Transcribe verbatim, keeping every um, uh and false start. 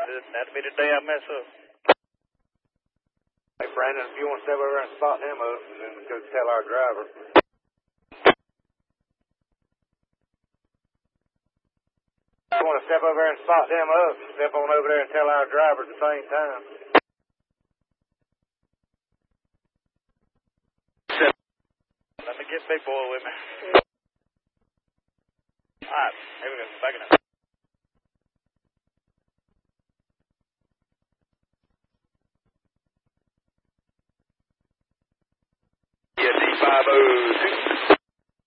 That'd be the day I mess up. Hey, Brandon, if you want to step over and spot him up, and then go tell our driver. If you want to step over and spot them up, step on over there and tell our driver at the same time. Let me get big boy with me. Alright, here we go. Backing up.